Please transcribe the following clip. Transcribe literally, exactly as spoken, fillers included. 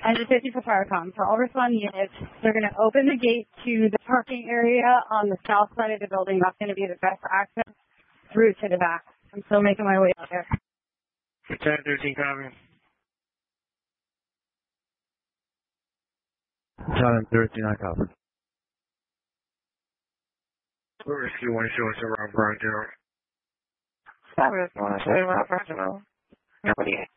And the fifty for Firecom. So I'll respond units. They're going to open the gate to the parking area on the south side of the building. That's going to be the best access route to the back. I'm still making my way out there. ten thirteen, copy. ten thirteen, I copy. Rescue one showing some around Brown General. Fabulous, one showing around Brown General. Nobody.